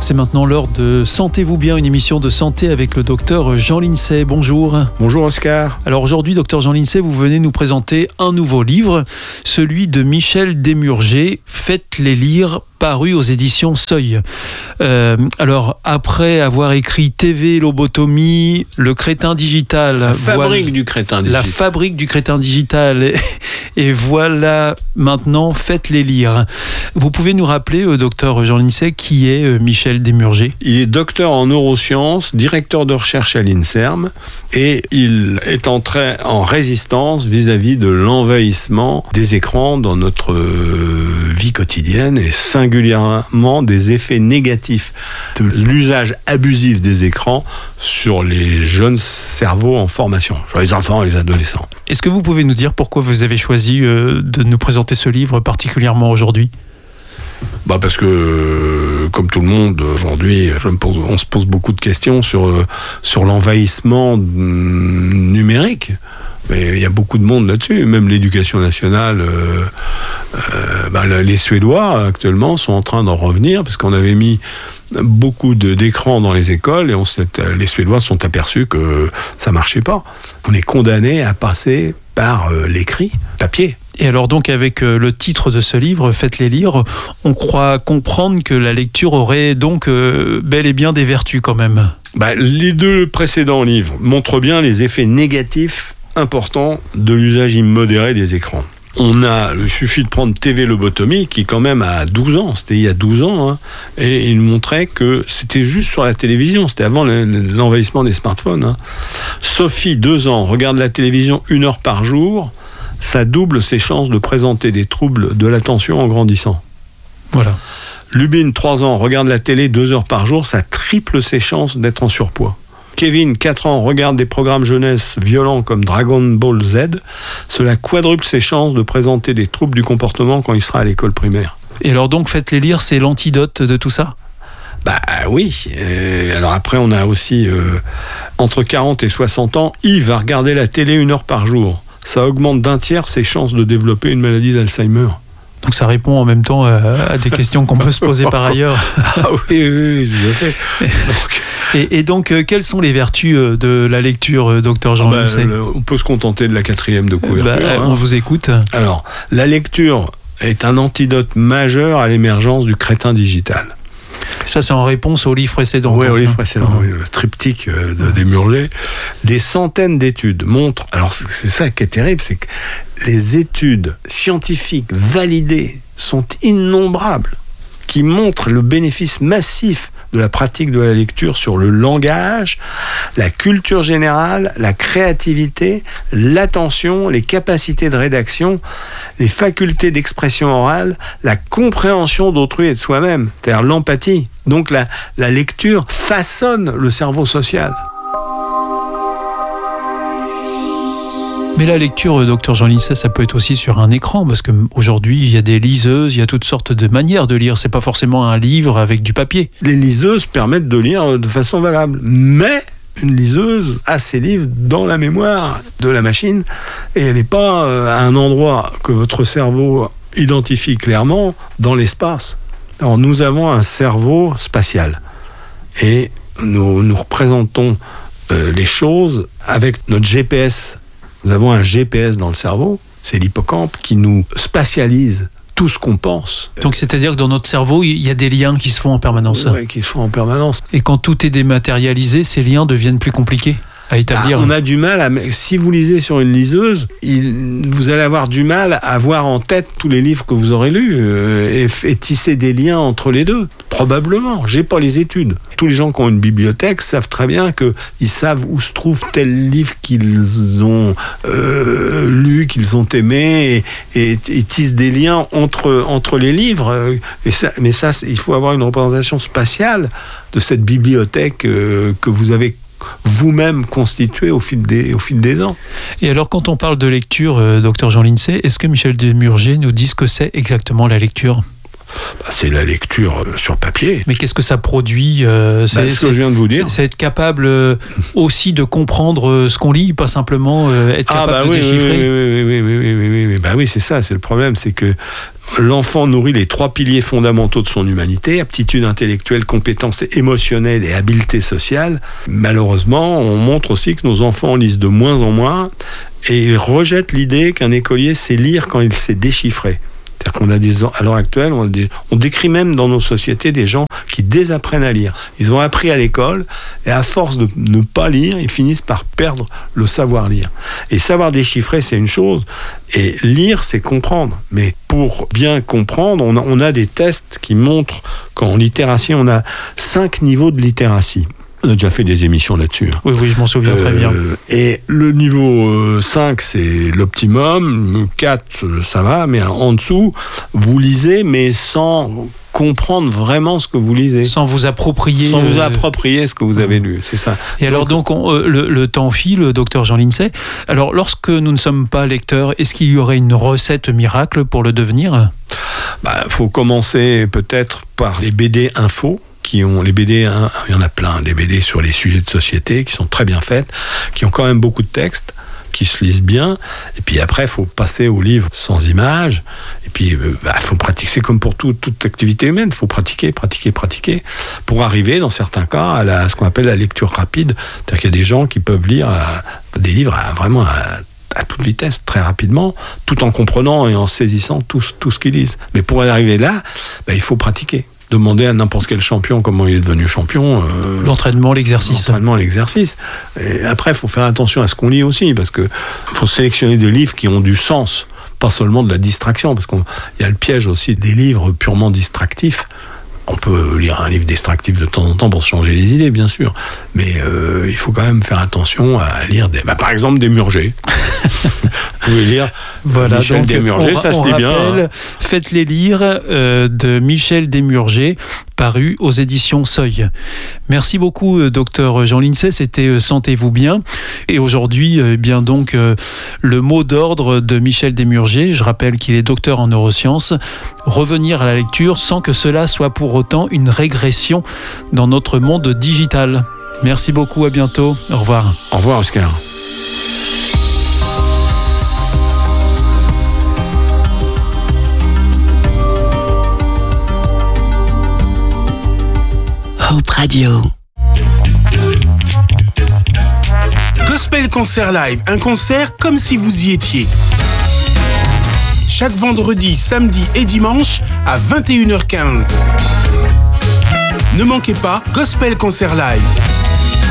C'est maintenant l'heure de Sentez-vous bien, une émission de santé avec le docteur Jean Lincey. Bonjour. Bonjour Oscar. Alors aujourd'hui, docteur Jean Lincey, vous venez nous présenter un nouveau livre, celui de Michel Desmurger, Faites-les lire, paru aux éditions Seuil. Alors, après avoir écrit TV, lobotomie, Le crétin digital... La fabrique du crétin digital. La fabrique du crétin digital. Et voilà, maintenant, Faites-les lire. Vous pouvez nous rappeler, docteur Jean Lincey, qui est Michel Desmurger ? Il est docteur en neurosciences, directeur de recherche à l'INSERM, et il est entré en résistance vis-à-vis de l'envahissement des écrans dans notre vie quotidienne, et singulièrement des effets négatifs de l'usage abusif des écrans sur les jeunes cerveaux en formation, sur les enfants et les adolescents. Est-ce que vous pouvez nous dire pourquoi vous avez choisi de nous présenter ce livre particulièrement aujourd'hui ? Parce que, comme tout le monde, aujourd'hui, on se pose beaucoup de questions sur l'envahissement numérique. Mais il y a beaucoup de monde là-dessus. Même l'éducation nationale, les Suédois, actuellement, sont en train d'en revenir, parce qu'on avait mis beaucoup d'écrans dans les écoles, et les Suédois se sont aperçus que ça marchait pas. On est condamné à passer par l'écrit, papier. Et alors donc avec le titre de ce livre, Faites-les lire, on croit comprendre que la lecture aurait donc bel et bien des vertus quand même. Les deux précédents livres montrent bien les effets négatifs importants de l'usage immodéré des écrans. Il suffit de prendre TV Lobotomie, qui quand même a 12 ans, c'était il y a 12 ans, et il montrait que c'était juste sur la télévision, c'était avant l'envahissement des smartphones. Sophie, 2 ans, regarde la télévision 1 heure par jour, ça double ses chances de présenter des troubles de l'attention en grandissant. Voilà. Lubin, 3 ans, regarde la télé 2 heures par jour, ça triple ses chances d'être en surpoids. Kevin, 4 ans, regarde des programmes jeunesse violents comme Dragon Ball Z, cela quadruple ses chances de présenter des troubles du comportement quand il sera à l'école primaire. Et alors donc, Faites-les lire, c'est l'antidote de tout ça ? Oui. Alors après, on a aussi, entre 40 et 60 ans, Yves va regarder la télé 1 heure par jour. Ça augmente d'1 tiers ses chances de développer une maladie d'Alzheimer. Donc ça répond en même temps à des questions qu'on peut se poser par ailleurs. Oui, tout à fait. Et donc, quelles sont les vertus de la lecture, docteur Jean Lincey ? On peut se contenter de la 4e de couverture. On vous écoute. Alors, la lecture est un antidote majeur à l'émergence du crétin digital. Ça, c'est en réponse au livre précédent. Oui, au livre précédent, le triptyque de Desmurger. Des centaines d'études montrent, alors c'est ça qui est terrible, c'est que les études scientifiques validées sont innombrables, qui montrent le bénéfice massif de la pratique de la lecture sur le langage, la culture générale, la créativité, l'attention, les capacités de rédaction, les facultés d'expression orale, la compréhension d'autrui et de soi-même, c'est-à-dire l'empathie. Donc la lecture façonne le cerveau social. Mais la lecture, docteur Jean Lincey, ça peut être aussi sur un écran, parce qu'aujourd'hui, il y a des liseuses, il y a toutes sortes de manières de lire. C'est pas forcément un livre avec du papier. Les liseuses permettent de lire de façon valable, mais une liseuse a ses livres dans la mémoire de la machine, et elle n'est pas à un endroit que votre cerveau identifie clairement dans l'espace. Alors nous avons un cerveau spatial, et nous représentons les choses avec notre GPS. Nous avons un GPS dans le cerveau, c'est l'hippocampe qui nous spatialise tout ce qu'on pense. Donc c'est-à-dire que dans notre cerveau, il y a des liens qui se font en permanence. Oui, qui se font en permanence. Et quand tout est dématérialisé, ces liens deviennent plus compliqués à établir. On a du mal si vous lisez sur une liseuse, vous allez avoir du mal à voir en tête tous les livres que vous aurez lus et tisser des liens entre les deux. Probablement. J'ai pas les études. Tous les gens qui ont une bibliothèque savent très bien qu'ils savent où se trouve tel livre qu'ils ont lu, qu'ils ont aimé, et tissent des liens entre les livres. Mais ça, il faut avoir une représentation spatiale de cette bibliothèque que vous avez vous-même constitué au fil des ans. Et alors, quand on parle de lecture, docteur Jean Lincey, est-ce que Michel Desmurger nous dit ce que c'est exactement la lecture ? C'est la lecture sur papier. Mais qu'est-ce que ça produit ? Ce que je viens de vous dire. C'est être capable aussi de comprendre ce qu'on lit, pas simplement être capable de déchiffrer. Oui, c'est ça, c'est le problème, c'est que l'enfant nourrit les 3 piliers fondamentaux de son humanité, aptitude intellectuelle, compétences émotionnelles et habileté sociale. Malheureusement, on montre aussi que nos enfants lisent de moins en moins et ils rejettent l'idée qu'un écolier sait lire quand il sait déchiffrer. C'est-à-dire qu'on a à l'heure actuelle, on décrit même dans nos sociétés des gens qui désapprennent à lire. Ils ont appris à l'école et à force de ne pas lire, ils finissent par perdre le savoir lire. Et savoir déchiffrer, c'est une chose, et lire, c'est comprendre. Mais pour bien comprendre, on a des tests qui montrent qu'en littératie, on a 5 niveaux de littératie. On a déjà fait des émissions là-dessus. Oui, je m'en souviens très bien. Et le niveau 5, c'est l'optimum. 4, ça va, mais en dessous, vous lisez, mais sans comprendre vraiment ce que vous lisez. Sans vous approprier. Sans vous approprier ce que vous avez lu, c'est ça. Et alors donc, le temps file, docteur Jean Lincey. Alors, lorsque nous ne sommes pas lecteurs, est-ce qu'il y aurait une recette miracle pour le devenir ? Faut commencer peut-être par les BD info. Qui ont les BD, il y en a plein, des BD sur les sujets de société qui sont très bien faites, qui ont quand même beaucoup de textes, qui se lisent bien. Et puis après, il faut passer aux livres sans images. Et puis, faut pratiquer. C'est comme pour toute activité humaine. Il faut pratiquer, pour arriver, dans certains cas, à ce qu'on appelle la lecture rapide. C'est-à-dire qu'il y a des gens qui peuvent lire des livres vraiment à toute vitesse, très rapidement, tout en comprenant et en saisissant tout ce qu'ils lisent. Mais pour arriver là, il faut pratiquer. Demander à n'importe quel champion comment il est devenu champion. L'entraînement, l'exercice. Et après, il faut faire attention à ce qu'on lit aussi, parce que faut sélectionner des livres qui ont du sens, pas seulement de la distraction, parce qu'il y a le piège aussi des livres purement distractifs. On peut lire un livre distractif de temps en temps pour se changer les idées, bien sûr, mais il faut quand même faire attention à lire par exemple des Murger. Vous pouvez lire Michel Desmurger, ça se lit bien. Faites-les lire de Michel Desmurger, paru aux éditions Seuil. Merci beaucoup, docteur Jean Lincey, c'était Sentez-vous bien. Et aujourd'hui, le mot d'ordre de Michel Desmurger, je rappelle qu'il est docteur en neurosciences, revenir à la lecture sans que cela soit pour autant une régression dans notre monde digital. Merci beaucoup, à bientôt. Au revoir. Au revoir, Oscar. Hope Radio. Gospel Concert Live, un concert comme si vous y étiez. Chaque vendredi, samedi et dimanche à 21h15. Ne manquez pas Gospel Concert Live.